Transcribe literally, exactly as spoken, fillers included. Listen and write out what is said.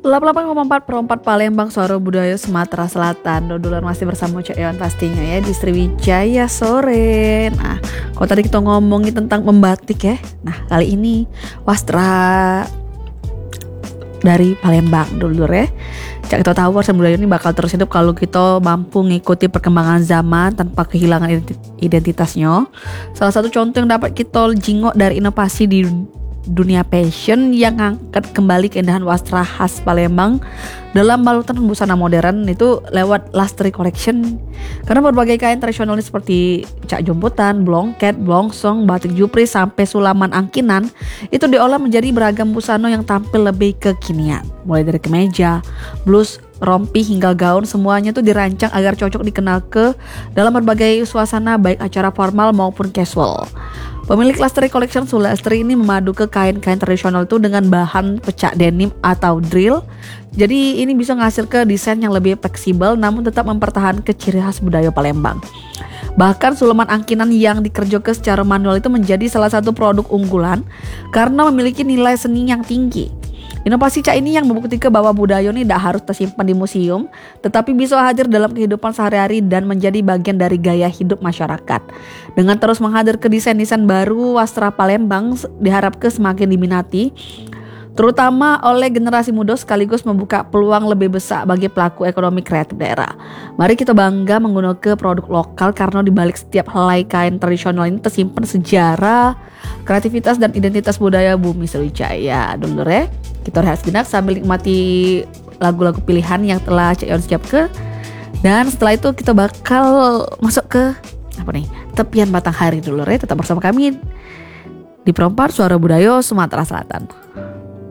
delapan puluh delapan koma empat per empat Palembang, Suara Budaya Sumatera Selatan. Dodolan masih bersama Cak Iwan pastinya ya di Sriwijaya sore. Nah, kalau tadi kita ngomongin tentang membatik ya. Nah, kali ini wastra dari Palembang dulu ya. Cak kita tahu warisan budaya ini bakal terus hidup kalau kita mampu mengikuti perkembangan zaman tanpa kehilangan identitasnya. Salah satu contoh yang dapat kita jingok dari inovasi di dunia fashion yang angkat kembali keindahan wastra khas Palembang dalam balutan busana modern itu lewat Lastri Collection. Karena berbagai kain tradisional seperti cak jompotan, blongket, blongsong, batik jupri sampai sulaman angkinan itu diolah menjadi beragam busana yang tampil lebih kekinian. Mulai dari kemeja, blus, rompi hingga gaun, semuanya tuh dirancang agar cocok dikenal ke dalam berbagai suasana baik acara formal maupun casual. Pemilik Lastri Collection Sulastri ini memadu ke kain-kain tradisional itu dengan bahan pecak denim atau drill. Jadi ini bisa menghasil ke desain yang lebih fleksibel namun tetap mempertahankan ciri khas budaya Palembang. Bahkan sulaman angkinan yang dikerjakan secara manual itu menjadi salah satu produk unggulan karena memiliki nilai seni yang tinggi. Inovasi cak ini yang membuktikan bahwa budaya ini tidak harus tersimpan di museum, tetapi bisa hadir dalam kehidupan sehari-hari dan menjadi bagian dari gaya hidup masyarakat. Dengan terus menghadirkan desain-desain baru, wastra Palembang diharapkan semakin diminati, terutama oleh generasi muda sekaligus membuka peluang lebih besar bagi pelaku ekonomi kreatif daerah. Mari kita bangga menggunakan produk lokal karena di balik setiap helai kain tradisional ini tersimpan sejarah, kreativitas dan identitas budaya bumi Sriwijaya. Dulu ya. Kita rehat sejenak sambil nikmati lagu-lagu pilihan yang telah Cak Iwan siapkan. Dan setelah itu kita bakal masuk ke apa nih? Tepian Batanghari dulu ya. Tetap bersama kami di Perempat Suara Budaya Sumatera Selatan.